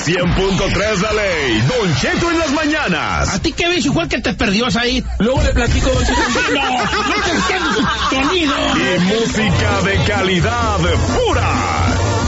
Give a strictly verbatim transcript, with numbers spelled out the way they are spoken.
cien punto tres La Ley, Don Cheto en las mañanas. ¿A ti qué ves, igual que te perdió ahí? Luego le platico, Don Cheto. No, no te entiendo su sonido. Y música de calidad pura.